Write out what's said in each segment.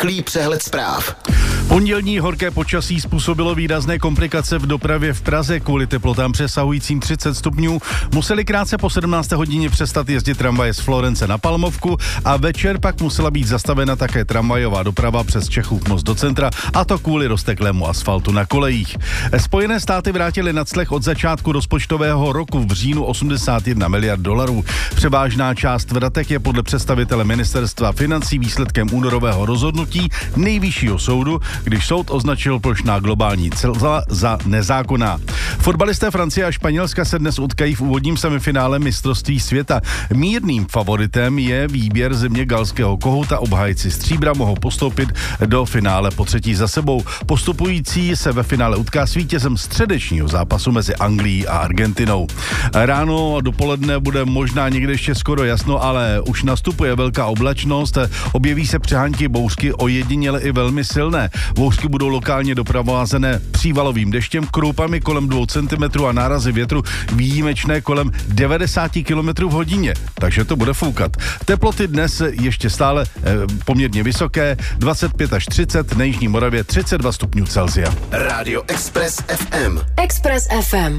rychlý přehled zpráv. Pondělní horké počasí způsobilo výrazné komplikace v dopravě v Praze. Kvůli teplotám přesahujícím 30 stupňů museli krátce po 17. hodině přestat jezdit tramvaje z Florence na Palmovku a večer pak musela být zastavena také tramvajová doprava přes Čechův most do centra, a to kvůli rozteklému asfaltu na kolejích. Spojené státy vrátily na clech od začátku rozpočtového roku v říjnu 81 miliard dolarů. Převážná část vratek je podle představitele ministerstva financí výsledkem únorového rozhodnutí Nejvyššího soudu, když soud označil plošná globální cla za nezákonná. Fotbalisté Francie a Španělska se dnes utkají v úvodním semifinále mistrovství světa. Mírným favoritem je výběr země galského kohouta. Obhájci stříbra mohou postoupit do finále po třetí za sebou. Postupující se ve finále utká s vítězem středečního zápasu mezi Anglií a Argentinou. Ráno a dopoledne bude možná někde ještě skoro jasno, ale už nastupuje velká oblačnost. Objeví se přehánky bouřky, ojediněle i velmi silné. Bouřky budou lokálně doprovázené přívalovým deštěm, kroupami kolem 2 cm a nárazy větru výjimečné kolem 90 km v hodině. Takže to bude foukat. Teploty dnes ještě stále poměrně vysoké, 25 až 30, na Jižní Moravě 32 stupňů Celsia. Radio Express FM. Express FM.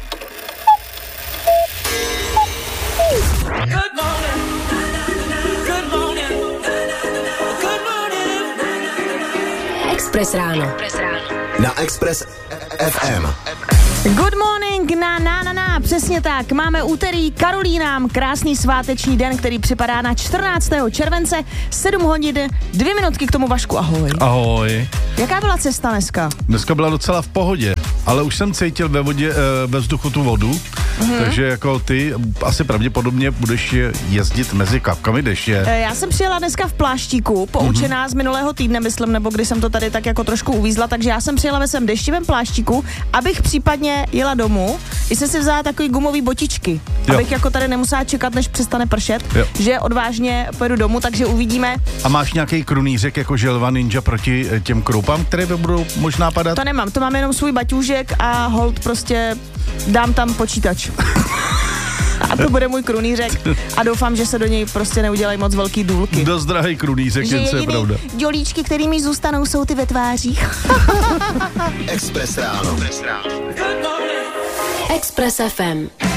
Express ráno. Na Express FM. Good morning, na, přesně tak. Máme úterý, Karolínám, krásný sváteční den, který připadá na 14. července, 7 hodin, 2 minutky k tomu, Vašku, ahoj. Ahoj. Jaká byla cesta dneska? Dneska byla docela v pohodě, ale už jsem cítil ve vzduchu tu vodu, takže jako ty asi pravděpodobně budeš jezdit mezi kapkami deště. Já jsem přijela dneska v pláštíku, poučená z minulého týdne, myslím, nebo kdy jsem to tady tak jako trošku uvízla, takže já jsem přijela ve svém deštivém pláštíku, abych případně jela domů, i jsem si vzala takový gumový botičky, abych jako tady nemusela čekat, než přestane pršet, že odvážně pojedu domů, takže uvidíme. A máš nějaký krunýřek jako želva ninja proti těm kroupám, které budou možná padat? To nemám, to mám jenom svůj baťůžek a hold prostě dám tam počítač. A to bude můj krunýřek a doufám, že se do něj prostě neudělají moc velký důlky. Dost drahý krunýřek, jen co je pravda. Dělíčky, který mi zůstanou, jsou ty ve tvářích. Express ráno. Express FM.